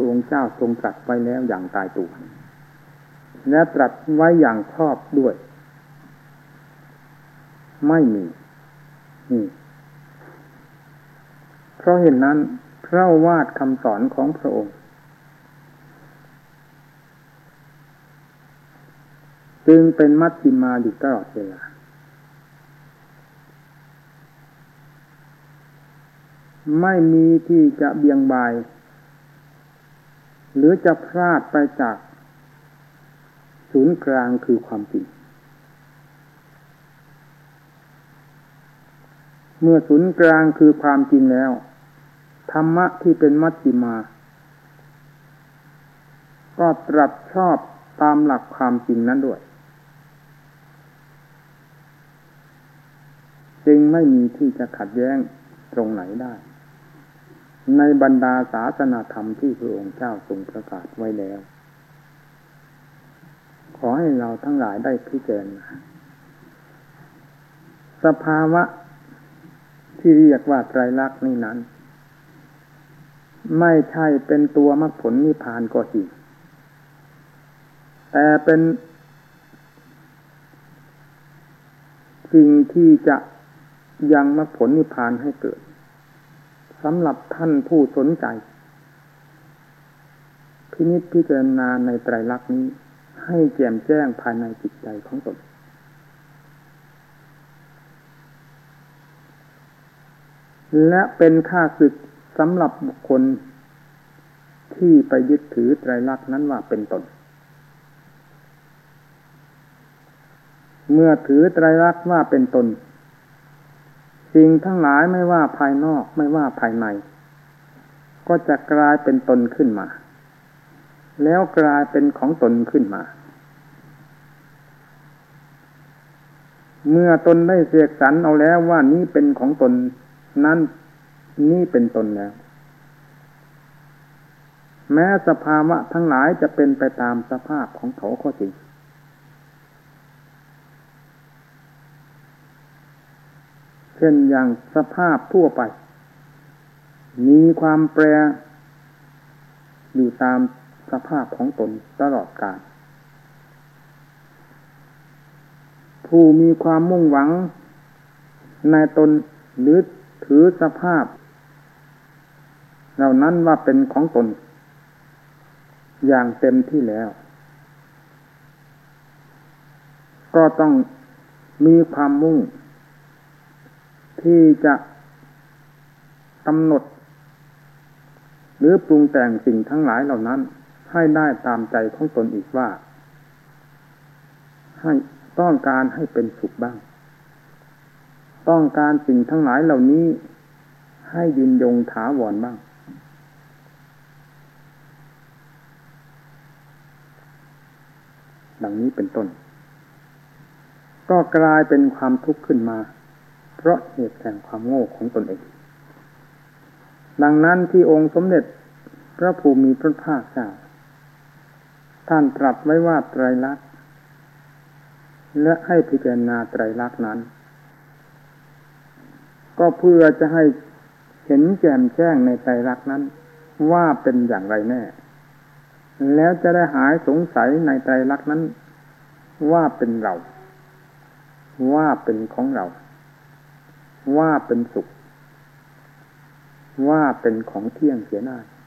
องค์เจ้าทรงตรัสไว้แล้วอย่างตายตัวและตรัสไว้อย่างชอบด้วยไม่มีนี่เพราะเห็นนั้นพระโอวาทคำสอนของพระองค์จึงเป็นมัชฌิมาอยู่ตลอดเวลาไม่มีที่จะเบี่ยงบายหรือจะพลาดไปจากศูนย์กลางคือความจริงเมื่อศูนย์กลางคือความจริงแล้วธรรมะที่เป็นมัชฌิมาก็ตรัสชอบตามหลักความจริงนั้นด้วยจึงไม่มีที่จะขัดแย้งตรงไหนได้ในบรรดาศาสนาธรรมที่พระองค์เจ้าทรงประกาศไว้แล้วขอให้เราทั้งหลายได้พิจารณาสภาวะที่เรียกว่าไตรลักษณ์นี้นั้นไม่ใช่เป็นตัวมรรคผลนิพพานก็จริงแต่เป็นสิ่งที่จะยังมรรคผลนิพพานให้เกิดสำหรับท่านผู้สนใจพินิจพิจารณาในไตรลักษณ์นี้ให้แจ่มแจ้งภายในจิตใจของตนและเป็นข้าศึกสำหรับบุคคลที่ไปยึดถือไตรลักษณ์นั้นว่าเป็นตนเมื่อถือไตรลักษณ์ว่าเป็นตนสิ่งทั้งหลายไม่ว่าภายนอกไม่ว่าภายในก็จะกลายเป็นตนขึ้นมาแล้วกลายเป็นของตนขึ้นมาเมื่อตนได้เสกสรรเอาแล้วว่านี้เป็นของตนนั้นนี่เป็นตนแล้วแม้สภาวะทั้งหลายจะเป็นไปตามสภาพของเขาก็จริงเช่นอย่างสภาพทั่วไปมีความแปรอยู่ตามสภาพของตนตลอดกาลผู้มีความมุ่งหวังในตนหรือถือสภาพเหล่านั้นว่าเป็นของตนอย่างเต็มที่แล้วก็ต้องมีความมุ่งที่จะกำหนดหรือปรุงแต่งสิ่งทั้งหลายเหล่านั้นให้ได้ตามใจของตนอีกว่าให้ต้องการให้เป็นสุขบ้างต้องการสิ่งทั้งหลายเหล่านี้ให้ยืนยงถาวรบ้างดังนี้เป็นต้นก็กลายเป็นความทุกข์ขึ้นมาเพราะเหตุแห่งความโง่ของตนเองดังนั้นที่องค์สมเด็จพระภูมิพระภาคเจ้าท่านตรัสไว้ว่าไตรลักษณ์และให้พิจารณาไตรลักษณ์นั้นก็เพื่อจะให้เห็นแจ่มแจ้งในไตรลักษณ์นั้นว่าเป็นอย่างไรแน่แล้วจะได้หายสงสัยในไตรลักษณ์นั้นว่าเป็นเราว่าเป็นของเราว่าเป็นสุขว่าเป็นของเที่ยงเสียได้